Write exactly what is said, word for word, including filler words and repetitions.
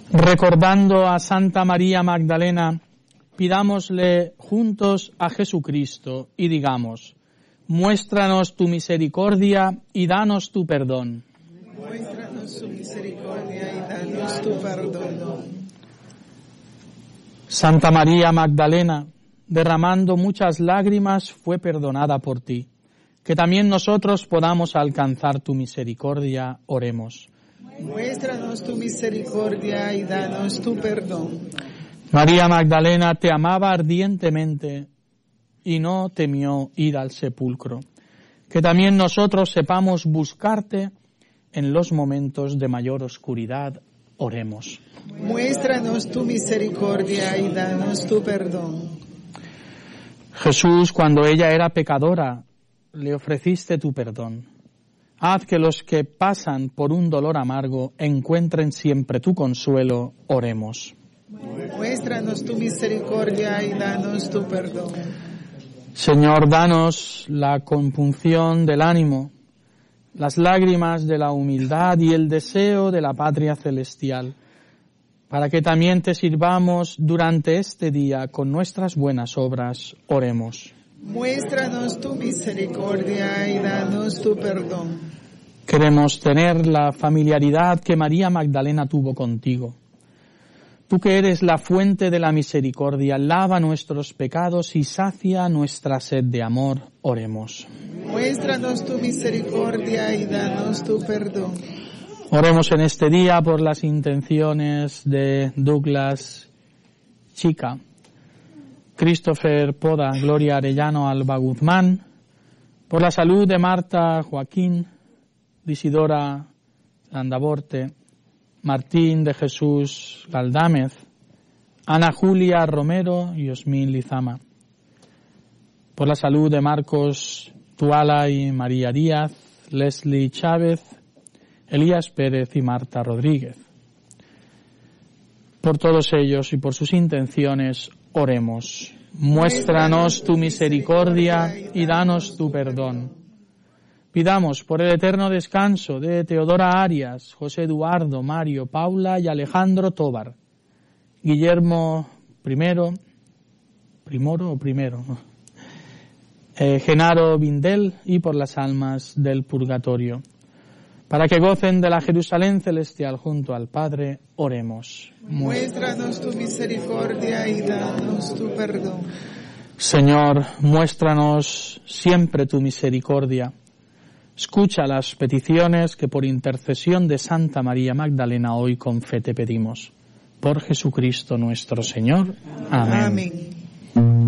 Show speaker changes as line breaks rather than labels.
Recordando a Santa María Magdalena, pidámosle juntos a Jesucristo y digamos: muéstranos tu misericordia y danos tu perdón.
Muéstranos tu misericordia y danos tu perdón.
Santa María Magdalena, derramando muchas lágrimas, fue perdonada por ti. Que también nosotros podamos alcanzar tu misericordia, oremos.
Muéstranos tu misericordia y danos tu perdón.
María Magdalena te amaba ardientemente y no temió ir al sepulcro. Que también nosotros sepamos buscarte en los momentos de mayor oscuridad, oremos.
Muéstranos tu misericordia y danos tu perdón.
Jesús, cuando ella era pecadora, le ofreciste tu perdón. Haz que los que pasan por un dolor amargo encuentren siempre tu consuelo, oremos.
Muéstranos tu misericordia y danos tu perdón.
Señor, danos la compunción del ánimo, las lágrimas de la humildad y el deseo de la patria celestial, para que también te sirvamos durante este día con nuestras buenas obras, oremos.
Muéstranos tu misericordia y danos tu perdón.
Queremos tener la familiaridad que María Magdalena tuvo contigo. Tú que eres la fuente de la misericordia, lava nuestros pecados y sacia nuestra sed de amor, oremos.
Muéstranos tu misericordia y danos tu perdón.
Oremos en este día por las intenciones de Douglas Chica, Christopher Poda, Gloria Arellano Alba Guzmán, por la salud de Marta Joaquín, Isidora Landaborte, Martín de Jesús Galdámez, Ana Julia Romero y Osmín Lizama, por la salud de Marcos Tuala y María Díaz, Leslie Chávez, Elías Pérez y Marta Rodríguez. Por todos ellos y por sus intenciones, oremos. Muéstranos tu misericordia y danos tu perdón. Pidamos por el eterno descanso de Teodora Arias, José Eduardo, Mario, Paula y Alejandro Tobar, Guillermo Primero, Primoro o Primero, eh, Genaro Vindel y por las almas del purgatorio. Para que gocen de la Jerusalén celestial junto al Padre, oremos.
Muéstranos tu misericordia y danos tu perdón.
Señor, muéstranos siempre tu misericordia. Escucha las peticiones que por intercesión de Santa María Magdalena hoy con fe te pedimos. Por Jesucristo nuestro Señor. Amén.
Amén.